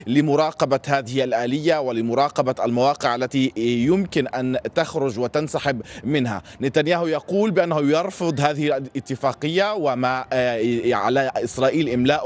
لمراقبة هذه الآلية ولمراقبة المواقع التي يمكن أن تخرج وتنسحب منها. نتنياهو يقول بأنه يرفض هذه الاتفاقية وما على إسرائيل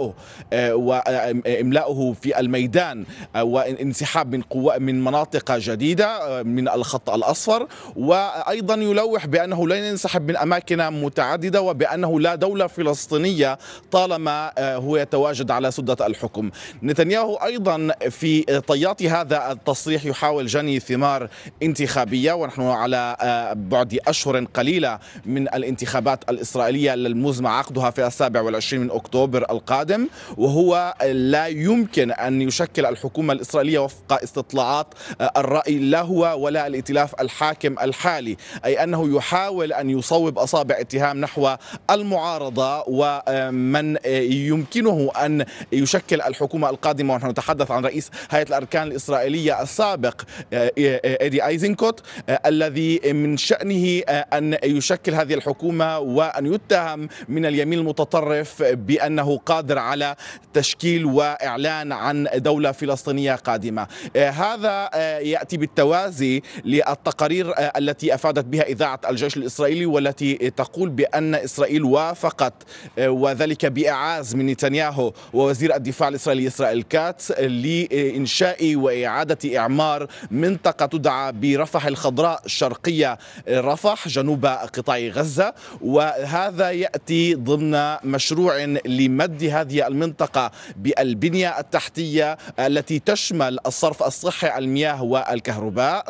إملاؤه في الميدان وانسحاب من مناطق جديدة من الخط الأصفر، وأيضا يلوح بأنه لن ينسحب من أماكن متعددة وبأنه لا دولة فلسطينية طالما هو يتواجد على سدة الحكم. نتنياهو أيضا في طيات هذا التصريح يحاول جني ثمار انتخابية، ونحن على بعد أشهر قليلة من الانتخابات الإسرائيلية المزمع عقدها في 27 من أكتوبر القادم، وهو لا يمكن أن يشكل الحكومة الإسرائيلية وفق استطلاعات الرأي لا هو ولا الائتلاف الحاكم الحالي، أي أنه يحاول أن يصوب أصابع اتهام نحو المعارضة ومن يمكنه أن يشكل الحكومة القادمة. ونحن نتحدث عن رئيس هيئة الأركان الإسرائيلية السابق إيدي أيزنكوت الذي من شأنه أن يشكل هذه الحكومة وأن يتهم من اليمين المتطرف بأنه قادر على تشكيل وإعلان عن دولة فلسطينية قادمة. هذا يأتي بالتوازي للتقارير التي أفادت بها إذاعة الجيش الإسرائيلي والتي تقول بأن إسرائيل وافقت، وذلك بإعاز من نتنياهو ووزير الدفاع الإسرائيلي إسرائيل كاتس، لإنشاء وإعادة إعمار منطقة تدعى برفح الخضراء شرقية رفح جنوب قطاع غزة، وهذا يأتي ضمن مشروع لمد هذه المنطقة بالبنية التحتية التي تشمل الصرف الصحي المياه والكهرباء،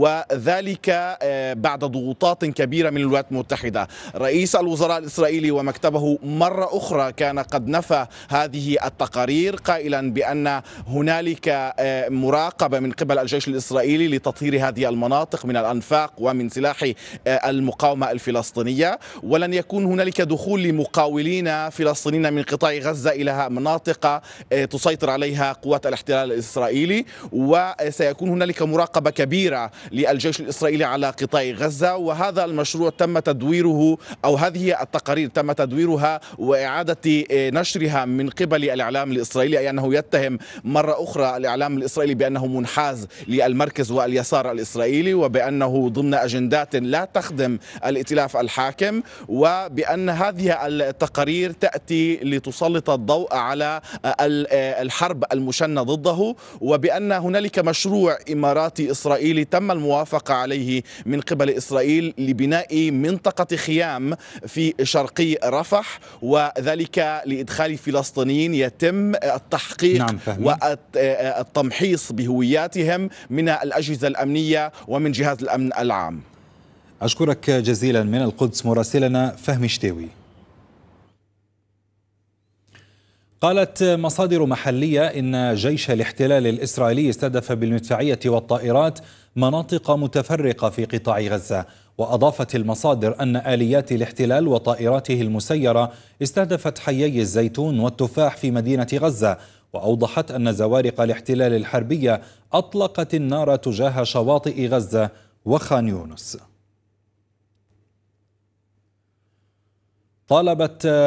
وذلك بعد ضغوطات كبيرة من الولايات المتحدة. رئيس الوزراء الإسرائيلي ومكتبه مرة أخرى كان قد نفى هذه التقارير قائلا بأن هنالك مراقبة من قبل الجيش الإسرائيلي لتطهير هذه المناطق من الأنفاق ومن سلاح المقاومة الفلسطينية، ولن يكون هنالك دخول لمقاولين فلسطينيين من قطاع غزة إلى مناطق تسيطر عليها قوات الاحتلال الإسرائيلي، وسيكون هنالك مراقبة كبيرة للجيش الإسرائيلي على قطاع غزة. وهذا المشروع تم تدويره، أو هذه التقارير تم تدويرها وإعادة نشرها من قبل الإعلام الإسرائيلي، أي أنه يتهم مرة أخرى الإعلام الإسرائيلي بأنه منحاز للمركز واليسار الإسرائيلي، وبأنه ضمن أجندات لا تخدم الائتلاف الحاكم، وبأن هذه التقارير تأتي لتسلط الضوء على الحرب المشنة ضده، وبأن هنالك مشروع إماراتي إسرائيلي تم الموافقة عليه من قبل إسرائيل لبناء منطقة خيام في شرقي رفح، وذلك لإدخال فلسطينيين يتم التحقيق والتمحيص بهوياتهم من الأجهزة الأمنية ومن جهاز الأمن العام. أشكرك جزيلا من القدس مراسلنا فهمي شتاوي. قالت مصادر محلية إن جيش الاحتلال الإسرائيلي استهدف بالمدفعية والطائرات مناطق متفرقة في قطاع غزة، وأضافت المصادر أن آليات الاحتلال وطائراته المسيرة استهدفت حيي الزيتون والتفاح في مدينة غزة، وأوضحت أن زوارق الاحتلال الحربية أطلقت النار تجاه شواطئ غزة وخان يونس. طالب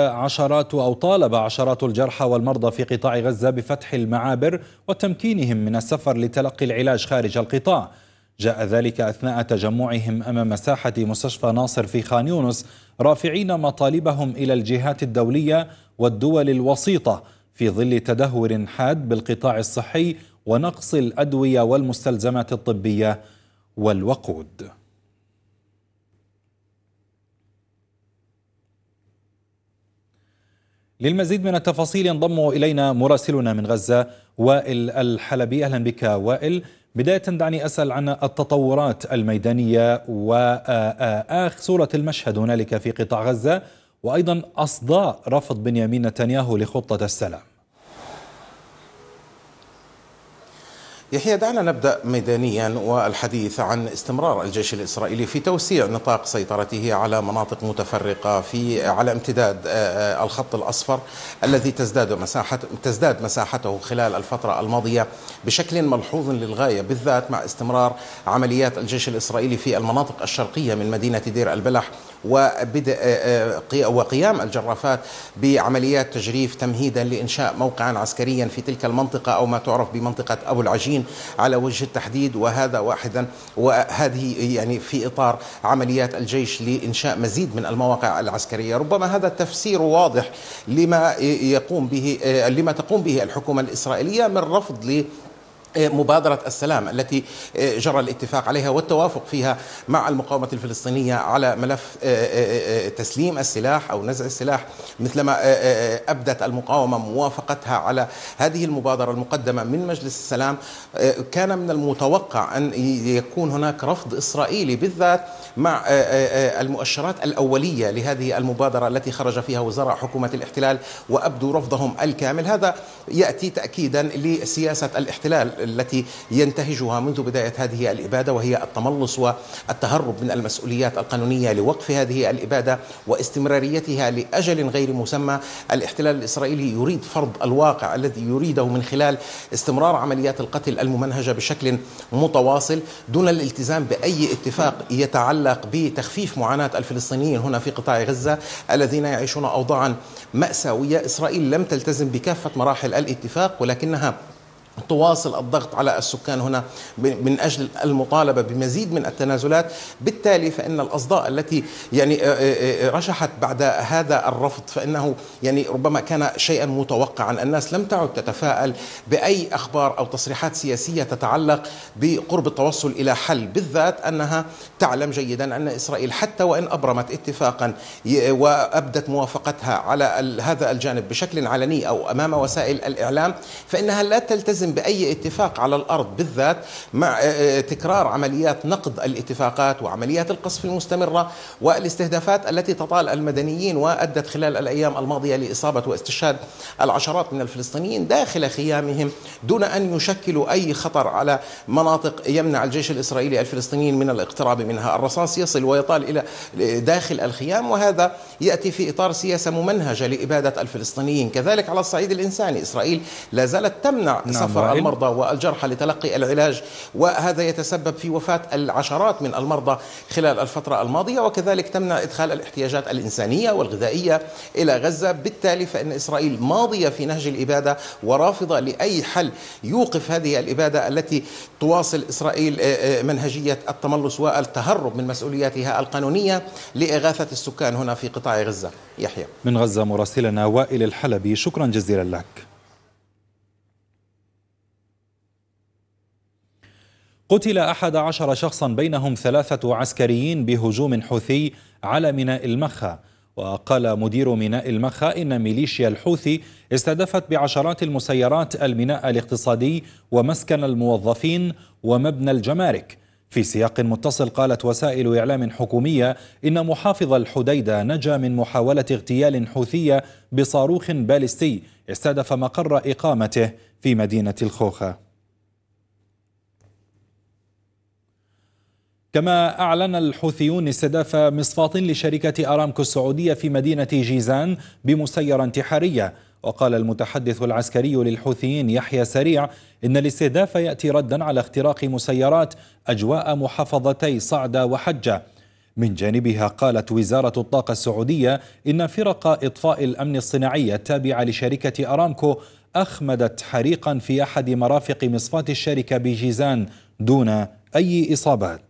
عشرات الجرحى والمرضى في قطاع غزة بفتح المعابر وتمكينهم من السفر لتلقي العلاج خارج القطاع. جاء ذلك أثناء تجمعهم أمام مساحة مستشفى ناصر في خان يونس، رافعين مطالبهم إلى الجهات الدولية والدول الوسيطة في ظل تدهور حاد بالقطاع الصحي ونقص الأدوية والمستلزمات الطبية والوقود. للمزيد من التفاصيل ينضم إلينا مراسلنا من غزة وائل الحلبي. أهلا بك وائل. بداية دعني أسأل عن التطورات الميدانية وآخر صورة المشهد هنالك في قطاع غزة، وأيضا أصداء رفض بنيامين نتنياهو لخطة السلام. يحيى، دعنا نبدأ ميدانيا والحديث عن استمرار الجيش الإسرائيلي في توسيع نطاق سيطرته على مناطق متفرقة على امتداد الخط الأصفر الذي تزداد مساحته خلال الفترة الماضية بشكل ملحوظ للغاية، بالذات مع استمرار عمليات الجيش الإسرائيلي في المناطق الشرقية من مدينة دير البلح وقيام الجرافات بعمليات تجريف تمهيدا لإنشاء موقعا عسكريا في تلك المنطقة أو ما تعرف بمنطقة أبو العجين على وجه التحديد، وهذا واحدا، وهذه يعني في إطار عمليات الجيش لإنشاء مزيد من المواقع العسكرية. ربما هذا التفسير واضح لما تقوم به الحكومة الإسرائيلية من رفض مبادرة السلام التي جرى الاتفاق عليها والتوافق فيها مع المقاومة الفلسطينية على ملف تسليم السلاح أو نزع السلاح، مثلما أبدت المقاومة موافقتها على هذه المبادرة المقدمة من مجلس السلام. كان من المتوقع أن يكون هناك رفض إسرائيلي بالذات مع المؤشرات الأولية لهذه المبادرة التي خرج فيها وزراء حكومة الاحتلال وأبدوا رفضهم الكامل. هذا يأتي تأكيدا لسياسة الاحتلال التي ينتهجها منذ بداية هذه الإبادة، وهي التملص والتهرب من المسؤوليات القانونية لوقف هذه الإبادة واستمراريتها لأجل غير مسمى. الاحتلال الإسرائيلي يريد فرض الواقع الذي يريده من خلال استمرار عمليات القتل الممنهجة بشكل متواصل دون الالتزام بأي اتفاق يتعلق بتخفيف معاناة الفلسطينيين هنا في قطاع غزة الذين يعيشون أوضاعا مأساوية. إسرائيل لم تلتزم بكافة مراحل الاتفاق، ولكنها تواصل الضغط على السكان هنا من أجل المطالبة بمزيد من التنازلات. بالتالي فإن الأصداء التي يعني رشحت بعد هذا الرفض فإنه يعني ربما كان شيئا متوقعا. الناس لم تعد تتفائل بأي أخبار أو تصريحات سياسية تتعلق بقرب التوصل إلى حل، بالذات أنها تعلم جيدا أن إسرائيل حتى وإن أبرمت اتفاقا وأبدت موافقتها على هذا الجانب بشكل علني أو أمام وسائل الإعلام، فإنها لا تلتزم بأي اتفاق على الأرض، بالذات مع تكرار عمليات نقض الاتفاقات وعمليات القصف المستمرة والاستهدافات التي تطال المدنيين وأدت خلال الأيام الماضية لإصابة واستشهاد العشرات من الفلسطينيين داخل خيامهم دون أن يشكلوا أي خطر على مناطق يمنع الجيش الإسرائيلي الفلسطينيين من الاقتراب منها. الرصاص يصل ويطال إلى داخل الخيام، وهذا يأتي في إطار سياسة ممنهجة لإبادة الفلسطينيين. كذلك على الصعيد الإنساني إسرائيل لا زالت تمنع سفر المرضى والجرحى لتلقي العلاج، وهذا يتسبب في وفاة العشرات من المرضى خلال الفترة الماضية، وكذلك تمنع إدخال الاحتياجات الإنسانية والغذائية إلى غزة. بالتالي فإن إسرائيل ماضية في نهج الإبادة ورافضة لأي حل يوقف هذه الإبادة التي تواصل إسرائيل منهجية التملص والتهرب من مسؤولياتها القانونية لإغاثة السكان هنا في قطاع غزة. يحيى من غزة مراسلنا وائل الحلبي، شكرا جزيلا لك. قتل 11 شخصا بينهم 3 عسكريين بهجوم حوثي على ميناء المخا. وقال مدير ميناء المخا إن ميليشيا الحوثي استهدفت بعشرات المسيرات الميناء الاقتصادي ومسكن الموظفين ومبنى الجمارك. في سياق متصل قالت وسائل إعلام حكومية إن محافظ الحديدة نجا من محاولة اغتيال حوثية بصاروخ باليستي استهدف مقر إقامته في مدينة الخوخة. كما أعلن الحوثيون استهداف مصفاة لشركة أرامكو السعودية في مدينة جيزان بمسيرة انتحارية. وقال المتحدث العسكري للحوثيين يحيى سريع إن الاستهداف يأتي ردا على اختراق مسيرات أجواء محافظتي صعدة وحجة. من جانبها قالت وزارة الطاقة السعودية إن فرق إطفاء الأمن الصناعي التابعة لشركة أرامكو أخمدت حريقا في أحد مرافق مصفاة الشركة بجيزان دون أي إصابات.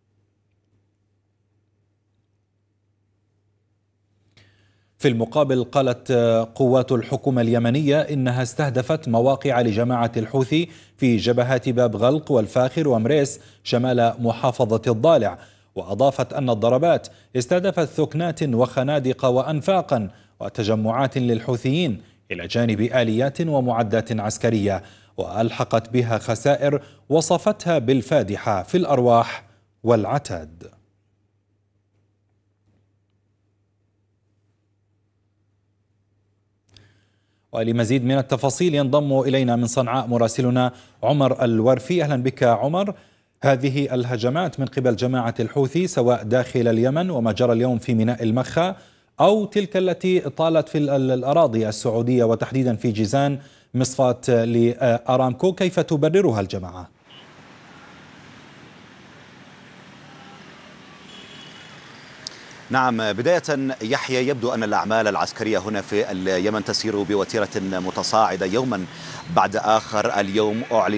في المقابل قالت قوات الحكومة اليمنية إنها استهدفت مواقع لجماعة الحوثي في جبهات باب غلق والفاخر ومريس شمال محافظة الضالع. وأضافت أن الضربات استهدفت ثكنات وخنادق وأنفاقا وتجمعات للحوثيين إلى جانب آليات ومعدات عسكرية، وألحقت بها خسائر وصفتها بالفادحة في الأرواح والعتاد. ولمزيد من التفاصيل ينضم إلينا من صنعاء مراسلنا عمر الورفي. أهلا بك عمر. هذه الهجمات من قبل جماعة الحوثي سواء داخل اليمن وما جرى اليوم في ميناء المخا أو تلك التي طالت في الأراضي السعودية وتحديدا في جيزان مصفاة لأرامكو، كيف تبررها الجماعة؟ نعم، بداية يحيى، يبدو أن الأعمال العسكرية هنا في اليمن تسير بوتيرة متصاعدة يوما بعد آخر. اليوم أعلن